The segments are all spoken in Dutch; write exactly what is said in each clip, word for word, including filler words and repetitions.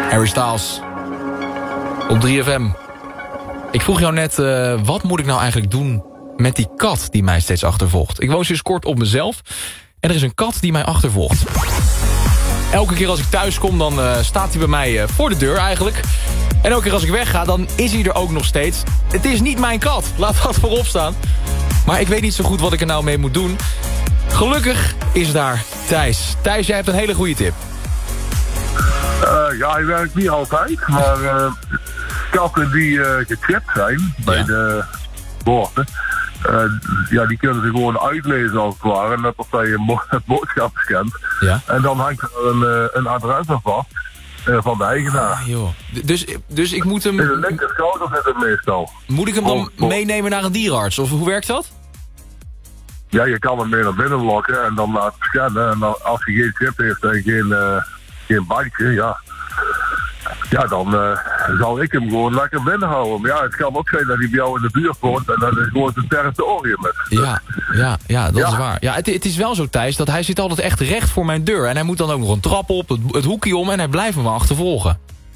Harry Styles. Op drie F M. Ik vroeg jou net, uh, wat moet ik nou eigenlijk doen met die kat die mij steeds achtervolgt? Ik woon sinds kort op mezelf en er is een kat die mij achtervolgt. Elke keer als ik thuis kom, dan uh, staat hij bij mij uh, voor de deur eigenlijk. En elke keer als ik wegga, dan is hij er ook nog steeds. Het is niet mijn kat, laat dat voorop staan. Maar ik weet niet zo goed wat ik er nou mee moet doen. Gelukkig is daar Thijs. Thijs, jij hebt een hele goede tip. Uh, ja, hij werkt niet altijd, maar uh, katten die uh, gechipt zijn bij ja. de poorten, uh, ja, die kunnen ze gewoon uitlezen als het ware. En dat partij een bo- boodschapscan. Ja. En dan hangt er een, uh, een adres aan vast uh, van de eigenaar. Ah, joh. Dus, dus ik moet hem... In de linkerschouder zit het meestal. Moet ik hem dan oh, meenemen naar een dierenarts? Of hoe werkt dat? Ja, je kan hem mee naar binnen lokken en dan laten scannen. En dan, als hij geen chip heeft en geen... Uh, geen bike, ja. Ja, dan uh, zal ik hem gewoon lekker binnenhouden. Maar ja, het kan ook zijn dat hij bij jou in de buurt woont en dat is gewoon zijn territorium is. Ja, ja, ja, dat ja. is waar. Ja, het, het is wel zo, Thijs, dat hij zit altijd echt recht voor mijn deur. En hij moet dan ook nog een trap op, het, het hoekje om en hij blijft me achtervolgen.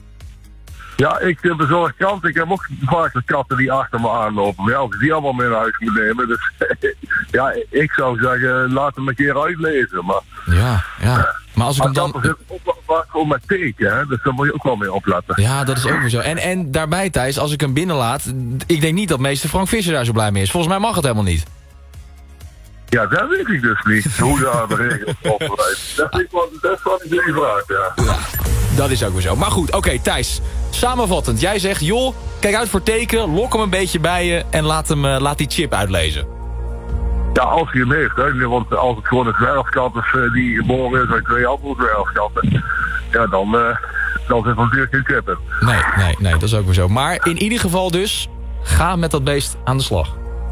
Ja, ik bezorg kant. Ik heb ook vaak de katten die achter me aanlopen. Maar ja, als ik die allemaal mee naar huis moet nemen. Dus ja, ik zou zeggen, laat hem een keer uitlezen. Maar, ja, ja. Maar als ik hem dan... Er zit ook wel vaak gewoon met teken, hè? Dus daar moet je ook wel mee opletten. Ja, dat is ook weer zo. En, en daarbij, Thijs, als ik hem binnenlaat... Ik denk niet dat meester Frank Visser daar zo blij mee is. Volgens mij mag het helemaal niet. Ja, dat weet ik dus niet. Hoe daar de regels opgeleid. Dat is wat, dat is wat ik jullie vraag, ja. Ja. Dat is ook weer zo. Maar goed, oké, okay, Thijs. Samenvattend, jij zegt, joh, kijk uit voor teken, lok hem een beetje bij je en laat, hem, uh, laat die chip uitlezen. Ja, als hij hem heeft, hè. Want als het gewoon een zwerfkat is uh, die geboren is uit twee andere zwerfkatten, ja, dan, uh, dan zit er natuurlijk geen chip in. Nee, nee, nee, dat is ook weer zo. Maar in ieder geval dus, ga met dat beest aan de slag.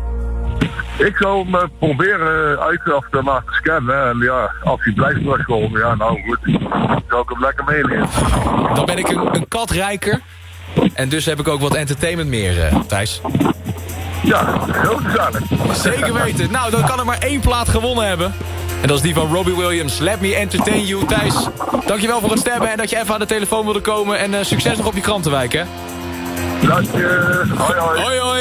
Ik zou hem uh, proberen uit af te laten scannen. En ja, als hij blijft terugkomen, ja, nou goed, dan zou ik hem lekker meenemen. Dan ben ik een, een katrijker. En dus heb ik ook wat entertainment meer, uh, Thijs. Ja, heel gezellig. Zeker weten. Nou, dan kan er maar één plaat gewonnen hebben. En dat is die van Robbie Williams. Let me entertain you. Thijs, dankjewel voor het stemmen en dat je even aan de telefoon wilde komen. En uh, succes nog op je krantenwijk, hè? Dank je. Hoi, hoi. Hoi, hoi.